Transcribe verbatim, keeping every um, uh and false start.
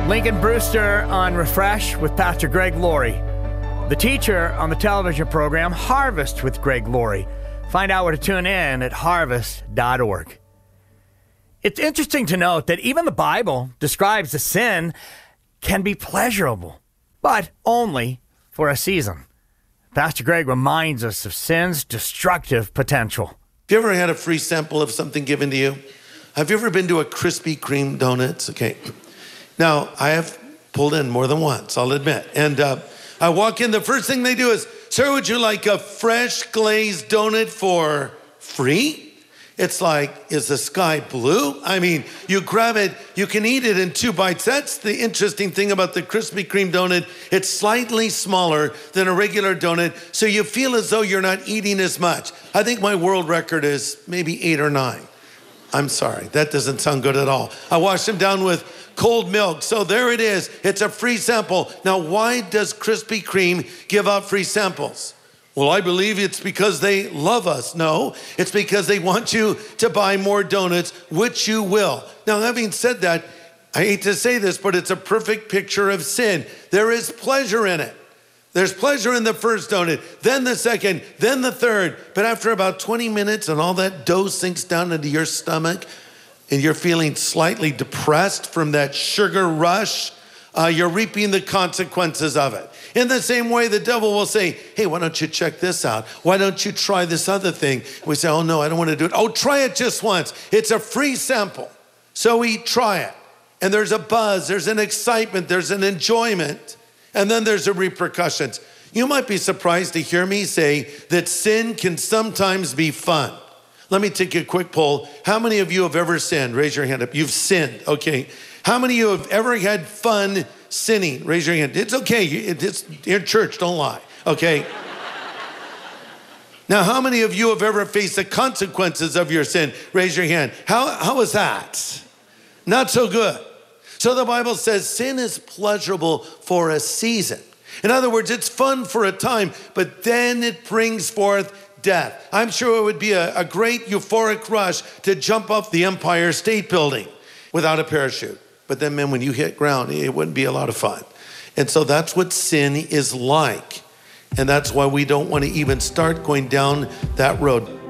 Lincoln Brewster on Refresh with Pastor Greg Laurie. The teacher on the television program Harvest with Greg Laurie. Find out where to tune in at harvest dot org. It's interesting to note that even the Bible describes the sin can be pleasurable, but only for a season. Pastor Greg reminds us of sin's destructive potential. Have you ever had a free sample of something given to you? Have you ever been to a Krispy Kreme donuts? Okay. Now, I have pulled in more than once, I'll admit. And uh, I walk in, the first thing they do is, sir, would you like a fresh glazed donut for free? It's like, is the sky blue? I mean, you grab it, you can eat it in two bites. That's the interesting thing about the Krispy Kreme donut. It's slightly smaller than a regular donut, so you feel as though you're not eating as much. I think my world record is maybe eight or nine. I'm sorry, that doesn't sound good at all. I wash them down with cold milk. So there it is. It's a free sample. Now, why does Krispy Kreme give out free samples? Well, I believe it's because they love us. No, it's because they want you to buy more donuts, which you will. Now, having said that, I hate to say this, but it's a perfect picture of sin. There is pleasure in it. There's pleasure in the first donut, then the second, then the third. But after about twenty minutes and all that dough sinks down into your stomach, and you're feeling slightly depressed from that sugar rush, uh, you're reaping the consequences of it. In the same way, the devil will say, hey, why don't you check this out? Why don't you try this other thing? We say, oh, no, I don't want to do it. Oh, try it just once. It's a free sample. So we try it. And there's a buzz, there's an excitement, there's an enjoyment, and then there's the repercussions. You might be surprised to hear me say that sin can sometimes be fun. Let me take a quick poll. How many of you have ever sinned? Raise your hand up. You've sinned, okay. How many of you have ever had fun sinning? Raise your hand. It's okay, it's in church, don't lie, okay. Now, how many of you have ever faced the consequences of your sin? Raise your hand. How, how was that? Not so good. So the Bible says sin is pleasurable for a season. In other words, it's fun for a time, but then it brings forth death. I'm sure it would be a, a great euphoric rush to jump off the Empire State Building without a parachute. But then, man, when you hit ground, it wouldn't be a lot of fun. And so that's what sin is like. And that's why we don't want to even start going down that road.